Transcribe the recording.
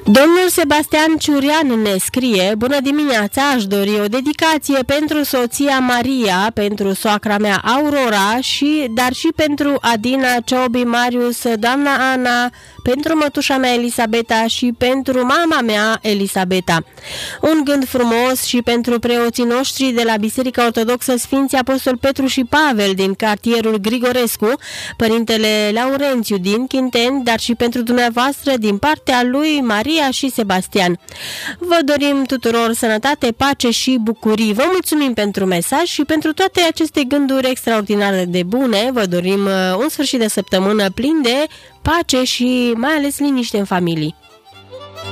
Domnul Sebastian Ciurian ne scrie: bună dimineața, aș dori o dedicație pentru soția Maria, pentru soacra mea Aurora, dar și pentru Adina, Ciobi, Marius, doamna Ana, pentru mătușa mea Elisabeta și pentru mama mea Elisabeta. Un gând frumos și pentru preoții noștri de la Biserica Ortodoxă Sfinții Apostol Petru și Pavel din cartierul Grigorescu, părintele Laurențiu din Chinteni, dar și pentru dumneavoastră din partea lui Maria și Sebastian. Vă dorim tuturor sănătate, pace și bucurii. Vă mulțumim pentru mesaj și pentru toate aceste gânduri extraordinare de bune. Vă dorim un sfârșit de săptămână plin de pace și mai ales liniște în familii.